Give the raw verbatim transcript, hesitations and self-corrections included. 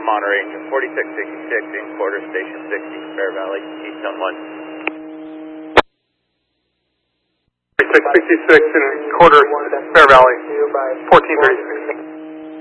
Monterey, forty-six sixty-six in quarter station sixty, Bear Valley, Keystone one. forty-six sixty-six in quarter, Bear Valley, fourteen thirty-six.